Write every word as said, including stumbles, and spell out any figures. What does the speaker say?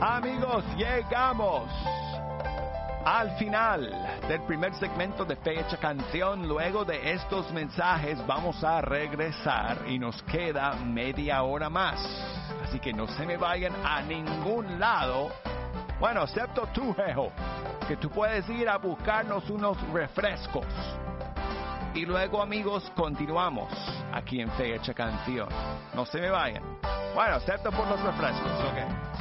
Amigos, llegamos al final del primer segmento de Fecha Canción. Luego de estos mensajes vamos a regresar y nos queda media hora más. Así que no se me vayan a ningún lado. Bueno, excepto tú, Jejo, que tú puedes ir a buscarnos unos refrescos. Y luego, amigos, continuamos aquí en Fecha Canción. No se me vayan. Bueno, excepto por los refrescos, ok.